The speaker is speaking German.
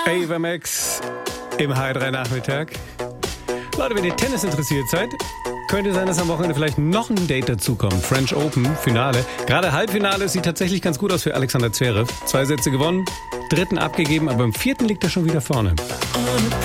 Ava Max im H3 Nachmittag. Leute, wenn ihr Tennis interessiert seid, könnte sein, dass am Wochenende vielleicht noch ein Date dazukommt. French Open, Finale. Gerade Halbfinale sieht tatsächlich ganz gut aus für Alexander Zverev. 2 Sätze gewonnen, 3. abgegeben, aber im 4. liegt er schon wieder vorne.